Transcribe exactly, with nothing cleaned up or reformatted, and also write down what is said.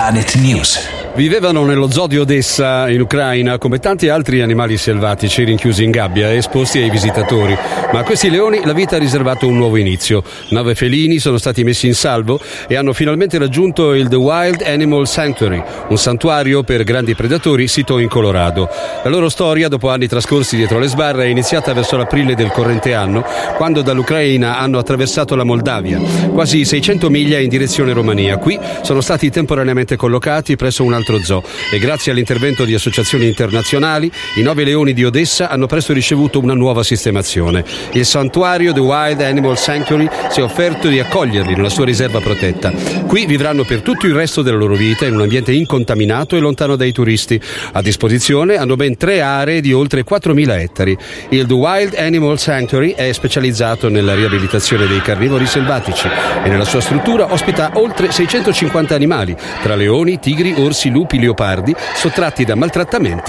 Planet News. Vivevano nello zoo di Odessa, in Ucraina, come tanti altri animali selvatici rinchiusi in gabbia e esposti ai visitatori. Ma a questi leoni la vita ha riservato un nuovo inizio. Nove felini sono stati messi in salvo e hanno finalmente raggiunto il The Wild Animal Sanctuary, un santuario per grandi predatori sito in Colorado. La loro storia, dopo anni trascorsi dietro le sbarre, è iniziata verso l'aprile del corrente anno, quando dall'Ucraina hanno attraversato la Moldavia, quasi seicento miglia in direzione Romania. Qui sono stati temporaneamente collocati presso un altro zoo e grazie all'intervento di associazioni internazionali i nove leoni di Odessa hanno presto ricevuto una nuova sistemazione. Il santuario The Wild Animal Sanctuary si è offerto di accoglierli nella sua riserva protetta. Qui vivranno per tutto il resto della loro vita in un ambiente incontaminato e lontano dai turisti. A disposizione hanno ben tre aree di oltre quattromila ettari. Il The Wild Animal Sanctuary è specializzato nella riabilitazione dei carnivori selvatici e nella sua struttura ospita oltre seicentocinquanta animali, tra leoni, tigri, orsi, lupi, leopardi, sottratti da maltrattamenti